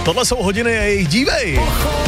Tohle jsou hodiny a jejich dívej.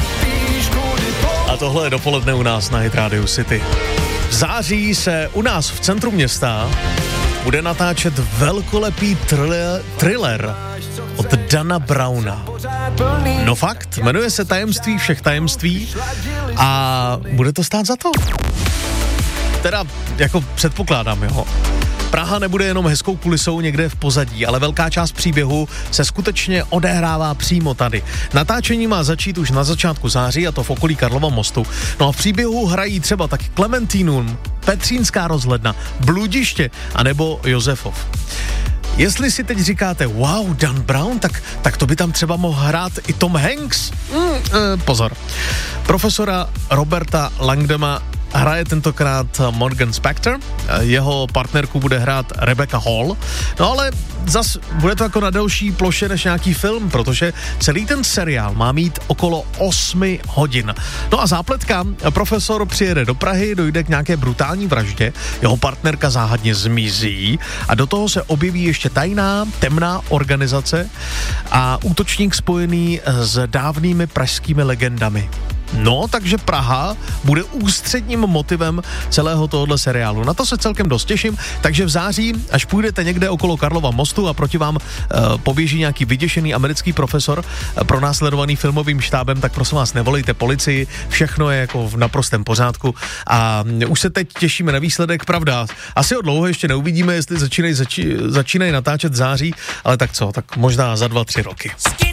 A tohle je dopoledne u nás na Hit Radio City. V září se u nás v centru města bude natáčet velkolepý thriller od Dana Browna. No fakt, jmenuje se Tajemství všech tajemství a bude to stát za to. Teda jako předpokládám, jo. Praha nebude jenom hezkou kulisou někde v pozadí, ale velká část příběhu se skutečně odehrává přímo tady. Natáčení má začít už na začátku září, a to v okolí Karlova mostu. No a v příběhu hrají třeba taky Klementínum, Petřínská rozhledna, Bludiště anebo Josefov. Jestli si teď říkáte, wow, Dan Brown, tak to by tam třeba mohl hrát i Tom Hanks. Pozor. Profesora Roberta Langdema hraje tentokrát Morgan Spector, jeho partnerku bude hrát Rebecca Hall, no ale zas bude to jako na delší ploše než nějaký film, protože celý ten seriál má mít okolo 8 hodin. No a zápletka, profesor přijede do Prahy, dojde k nějaké brutální vraždě, jeho partnerka záhadně zmizí a do toho se objeví ještě tajná, temná organizace a útočník spojený s dávnými pražskými legendami. No, takže Praha bude ústředním motivem celého tohohle seriálu. Na to se celkem dost těším, takže v září, až půjdete někde okolo Karlova mostu a proti vám poběží nějaký vyděšený americký profesor pronásledovaný filmovým štábem, tak prosím vás, nevolejte policii, všechno je jako v naprostém pořádku a už se teď těšíme na výsledek, pravda. Asi ho dlouho ještě neuvidíme, jestli začínají natáčet v září, ale tak co, tak možná za 2-3 roky.